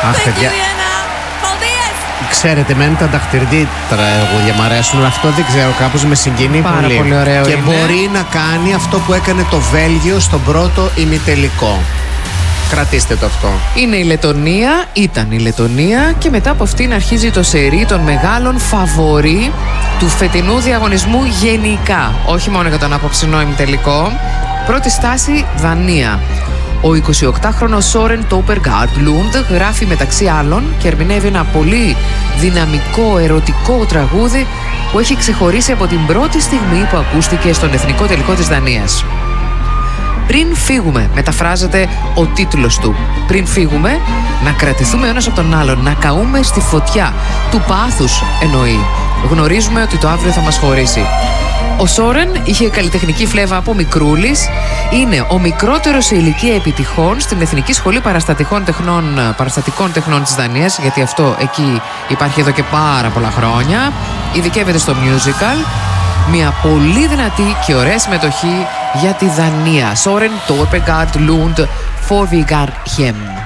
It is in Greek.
Αχ, παιδιά. Ξέρετε, μένουν τα δαχτυλίδια τραγούδια, μ' αρέσουν, αλλά αυτό δεν ξέρω, κάπως με συγκινεί πάρα πολύ ωραίο και είναι. μπορεί να κάνει αυτό που έκανε το Βέλγιο στον πρώτο ημιτελικό. Κρατήστε το αυτό. Είναι η Λετονία, ήταν η Λετονία και μετά από αυτήν αρχίζει το σερί των μεγάλων φαβορί του φετινού διαγωνισμού γενικά. Όχι μόνο για τον απόψινό ημιτελικό. Πρώτη στάση, Δανία. Ο 28χρονος Σόρεν Τόπεργαρντ Λούντ γράφει μεταξύ άλλων και ερμηνεύει ένα πολύ δυναμικό ερωτικό τραγούδι που έχει ξεχωρίσει από την πρώτη στιγμή που ακούστηκε στον εθνικό τελικό της Δανίας. Πριν φύγουμε, μεταφράζεται ο τίτλος του. Πριν φύγουμε, να κρατηθούμε ένας από τον άλλον, να καούμε στη φωτιά του πάθους εννοεί. Γνωρίζουμε ότι το αύριο θα μας χωρίσει. Ο Σόρεν είχε καλλιτεχνική φλέβα από μικρούλης. Είναι ο μικρότερος σε ηλικία επιτυχών στην Εθνική Σχολή Παραστατικών Τεχνών της Δανίας, γιατί αυτό εκεί υπάρχει εδώ και πάρα πολλά χρόνια. Ειδικεύεται στο musical. Μια πολύ δυνατή και ωραία συμμετοχή για τη Δανία. Σόρεν Τόπεργαρντ Λούντ, For vi gar hjem.